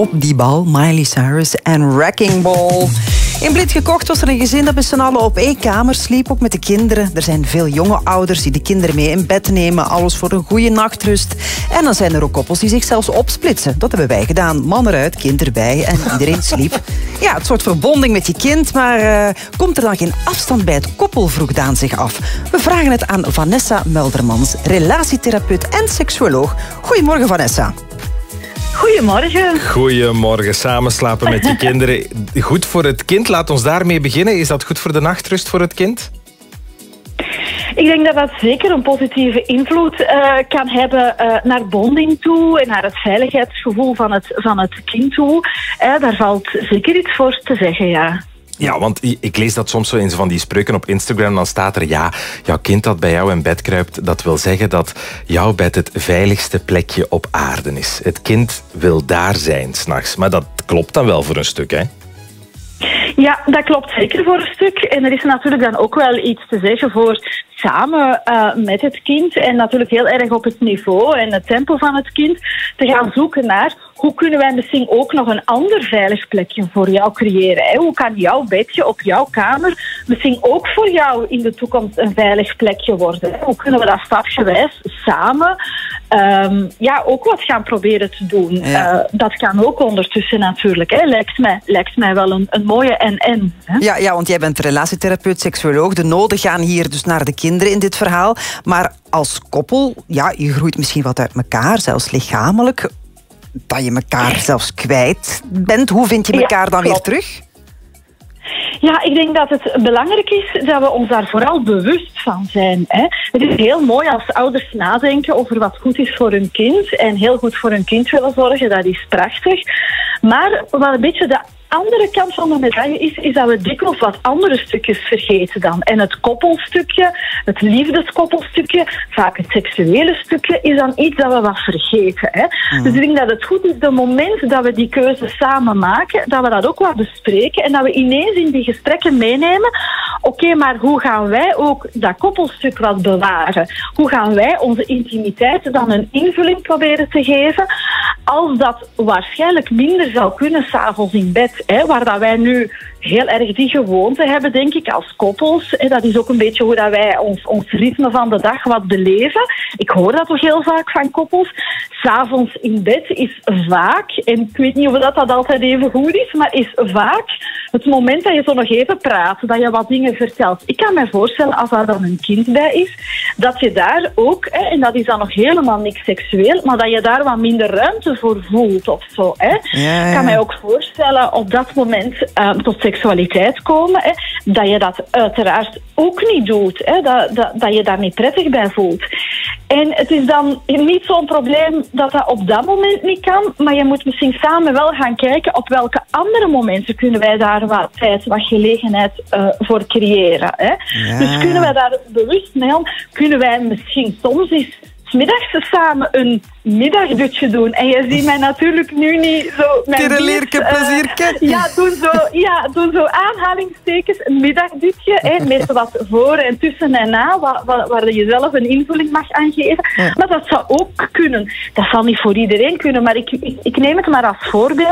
op die bal. Miley Cyrus en Wrecking Ball. In Blind gekocht was er een gezin dat met z'n allen op één kamer sliep, ook met de kinderen. Er zijn veel jonge ouders die de kinderen mee in bed nemen, alles voor een goede nachtrust. En dan zijn er ook koppels die zich zelfs opsplitsen. Dat hebben wij gedaan. Man eruit, kind erbij en iedereen sliep. Ja, het soort verbonding met je kind, maar komt er dan geen afstand bij het koppel, vroeg Daan zich af. We vragen het aan Vanessa Muldermans, relatietherapeut en seksuoloog. Goedemorgen, Vanessa. Goedemorgen. Goedemorgen. Samenslapen met je kinderen. Goed voor het kind. Laat ons daarmee beginnen. Is dat goed voor de nachtrust voor het kind? Ik denk dat dat zeker een positieve invloed kan hebben naar bonding toe en naar het veiligheidsgevoel van het kind toe. Daar valt zeker iets voor te zeggen, ja. Ja, want ik lees dat soms zo in van die spreuken op Instagram. Dan staat er, ja, jouw kind dat bij jou in bed kruipt, dat wil zeggen dat jouw bed het veiligste plekje op aarde is. Het kind wil daar zijn 's nachts. Maar dat klopt dan wel voor een stuk, hè? Ja, dat klopt zeker voor een stuk. En er is natuurlijk dan ook wel iets te zeggen voor samen met het kind en natuurlijk heel erg op het niveau en het tempo van het kind te gaan zoeken naar hoe kunnen wij misschien ook nog een ander veilig plekje voor jou creëren. Hè? Hoe kan jouw bedje op jouw kamer misschien ook voor jou in de toekomst een veilig plekje worden? Hè? Hoe kunnen we dat stapsgewijs samen ook wat gaan proberen te doen? Ja. Dat kan ook ondertussen natuurlijk. Hè? Lijkt mij wel een mooie en. Hè? Ja, want jij bent relatietherapeut, seksuoloog. De noden gaan hier dus naar de kinderen in dit verhaal. Maar als koppel, ja, je groeit misschien wat uit elkaar, zelfs lichamelijk. Dat je elkaar zelfs kwijt bent. Hoe vind je elkaar dan weer terug? Ja, ik denk dat het belangrijk is dat we ons daar vooral bewust van zijn. Hè. Het is heel mooi als ouders nadenken over wat goed is voor hun kind en heel goed voor hun kind willen zorgen. Dat is prachtig. Maar wat een beetje de andere kant van de medaille is dat we dikwijls wat andere stukjes vergeten dan. En het koppelstukje, het liefdeskoppelstukje, vaak het seksuele stukje, is dan iets dat we wat vergeten. Hè? Dus ik denk dat het goed is, de moment dat we die keuze samen maken, dat we dat ook wat bespreken en dat we ineens in die gesprekken meenemen, oké, maar hoe gaan wij ook dat koppelstuk wat bewaren? Hoe gaan wij onze intimiteit dan een invulling proberen te geven als dat waarschijnlijk minder zou kunnen 's avonds in bed? Waar dat wij nu heel erg die gewoonte hebben, denk ik, als koppels. Dat is ook een beetje hoe dat wij ons ritme van de dag wat beleven. Ik hoor dat toch heel vaak van koppels. 's Avonds in bed is vaak, en ik weet niet of dat altijd even goed is, maar is vaak het moment dat je zo nog even praat, dat je wat dingen vertelt. Ik kan me voorstellen, als er dan een kind bij is, dat je daar ook, en dat is dan nog helemaal niks seksueel, maar dat je daar wat minder ruimte voor voelt of zo. Ja. Ik kan mij ook voorstellen op dat moment tot seksualiteit komen, dat je dat uiteraard ook niet doet. Dat je daar niet prettig bij voelt. En het is dan niet zo'n probleem dat op dat moment niet kan, maar je moet misschien samen wel gaan kijken op welke andere momenten kunnen wij daar wat tijd, wat gelegenheid voor creëren. Hè? Ja. Dus kunnen wij daar bewust mee om? Kunnen wij misschien soms eens 's middags samen een middagdutje doen? En je ziet mij natuurlijk nu niet zo... Kirelierke, plezierke. Doen zo aanhalingstekens, een middagdutje. Meestal wat voor en tussen en na, waar je zelf een invulling mag aangeven. Ja. Maar dat zou ook kunnen. Dat zal niet voor iedereen kunnen, maar ik neem het maar als voorbeeld.